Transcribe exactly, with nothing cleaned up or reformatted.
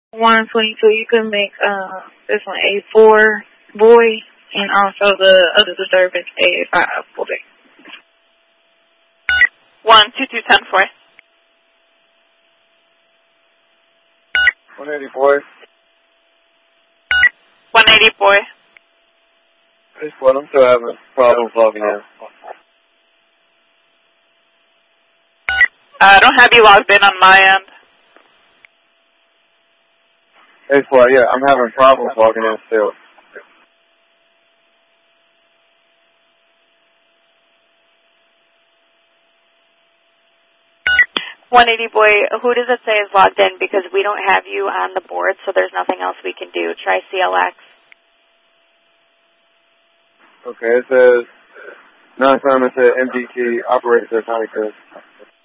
one twenty-two, you can make uh, this one A four boy, and also the other disturbance A five boy. one two two ten four. one eighty boy. one eighty boy. This one, I'm still having problems logging in. I don't have you logged in on my end. Hey, boy, yeah, I'm having problems logging in still. one eighty boy, who does it say is logged in? Because we don't have you on the board, so there's nothing else we can do. Try C L X. Okay, it says, non-assignment to M D T, operator to Sonic.